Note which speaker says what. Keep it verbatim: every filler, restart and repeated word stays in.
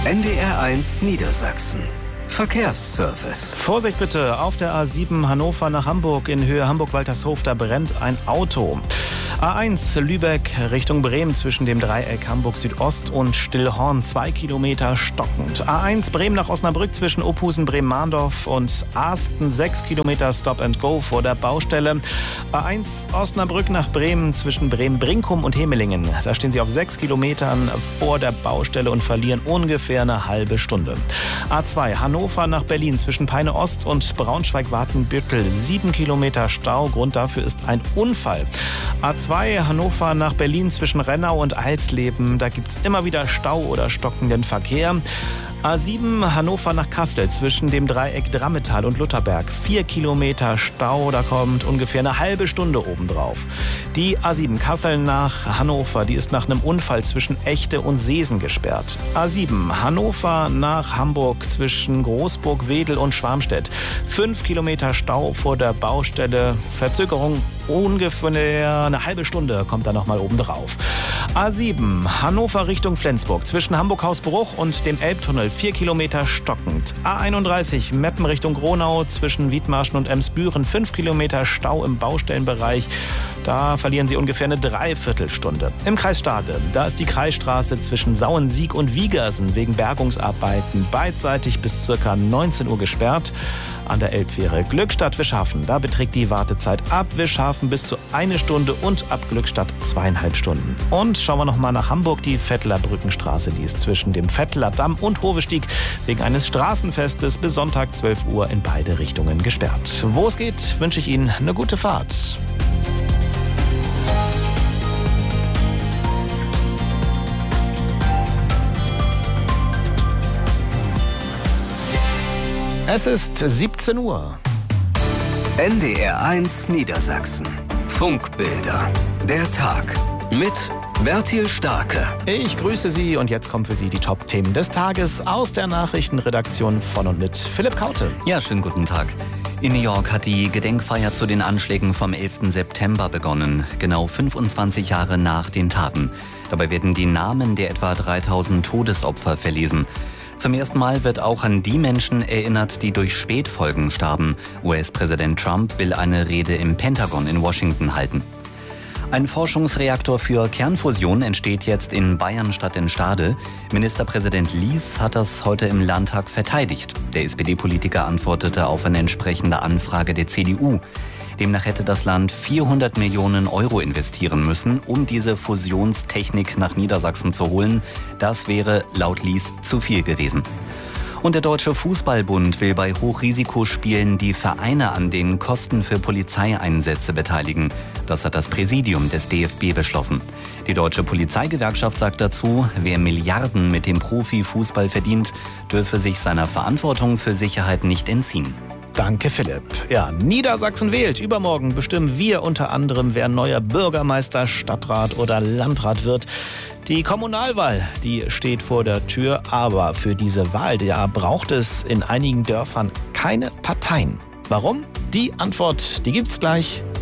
Speaker 1: N D R eins Niedersachsen. Verkehrsservice.
Speaker 2: Vorsicht bitte, auf der A sieben Hannover nach Hamburg in Höhe Hamburg-Waltershof, da brennt ein Auto. A eins Lübeck Richtung Bremen zwischen dem Dreieck Hamburg Südost und Stillhorn, zwei Kilometer stockend. A eins Bremen nach Osnabrück zwischen Ophusen, Bremen-Mahndorf und Asten, sechs Kilometer Stop and Go vor der Baustelle. A eins Osnabrück nach Bremen zwischen Bremen-Brinkum und Hemelingen. Da stehen Sie auf sechs Kilometern vor der Baustelle und verlieren ungefähr eine halbe Stunde. A zwei Hannover nach Berlin zwischen Peine Ost und Braunschweig-Watenbüttel, sieben Kilometer Stau. Grund dafür ist ein Unfall. A zwei Hannover nach Berlin zwischen Rennau und Alsleben. Da gibt es immer wieder Stau oder stockenden Verkehr. A sieben Hannover nach Kassel zwischen dem Dreieck Drammetal und Lutherberg. Vier Kilometer Stau, da kommt ungefähr eine halbe Stunde obendrauf. Die A sieben Kassel nach Hannover, die ist nach einem Unfall zwischen Echte und Seesen gesperrt. A sieben Hannover nach Hamburg zwischen Großburg, Wedel und Schwarmstedt. Fünf Kilometer Stau vor der Baustelle. Verzögerung ungefähr eine halbe Stunde kommt da nochmal obendrauf. A sieben Hannover Richtung Flensburg zwischen Hamburg-Hausbruch und dem Elbtunnel. Vier Kilometer stockend. A einunddreißig Meppen Richtung Gronau zwischen Wiedmarschen und Emsbüren. Fünf Kilometer Stau im Baustellenbereich. Da verlieren Sie ungefähr eine Dreiviertelstunde. Im Kreis Stade, da ist die Kreisstraße zwischen Sauensiek und Wiegersen wegen Bergungsarbeiten beidseitig bis ca. neunzehn Uhr gesperrt. An der Elbfähre Glückstadt-Wischhafen, da beträgt die Wartezeit ab Wischhafen bis zu eine Stunde und ab Glückstadt zweieinhalb Stunden. Und schauen wir noch mal nach Hamburg, die Vettler Brückenstraße, die ist zwischen dem Vettler Damm und Hovestieg wegen eines Straßenfestes bis Sonntag zwölf Uhr in beide Richtungen gesperrt. Wo es geht, wünsche ich Ihnen eine gute Fahrt. Es ist siebzehn Uhr.
Speaker 1: N D R eins Niedersachsen. Funkbilder. Der Tag. Mit Bertil Starke.
Speaker 2: Ich grüße Sie und jetzt kommen für Sie die Top-Themen des Tages aus der Nachrichtenredaktion von und mit Philipp Kaute.
Speaker 3: Ja, schönen guten Tag. In New York hat die Gedenkfeier zu den Anschlägen vom elften September begonnen, genau fünfundzwanzig Jahre nach den Taten. Dabei werden die Namen der etwa dreitausend Todesopfer verlesen. Zum ersten Mal wird auch an die Menschen erinnert, die durch Spätfolgen starben. U S-Präsident Trump will eine Rede im Pentagon in Washington halten. Ein Forschungsreaktor für Kernfusion entsteht jetzt in Bayern statt in Stade. Ministerpräsident Lies hat das heute im Landtag verteidigt. Der S P D-Politiker antwortete auf eine entsprechende Anfrage der C D U. Demnach hätte das Land vierhundert Millionen Euro investieren müssen, um diese Fusionstechnik nach Niedersachsen zu holen. Das wäre laut Lies zu viel gewesen. Und der Deutsche Fußballbund will bei Hochrisikospielen die Vereine an den Kosten für Polizeieinsätze beteiligen. Das hat das Präsidium des D F B beschlossen. Die Deutsche Polizeigewerkschaft sagt dazu, wer Milliarden mit dem Profifußball verdient, dürfe sich seiner Verantwortung für Sicherheit nicht entziehen.
Speaker 2: Danke, Philipp. Ja, Niedersachsen wählt. Übermorgen bestimmen wir unter anderem, wer neuer Bürgermeister, Stadtrat oder Landrat wird. Die Kommunalwahl, die steht vor der Tür. Aber für diese Wahl, da braucht es in einigen Dörfern keine Parteien. Warum? Die Antwort, die gibt's gleich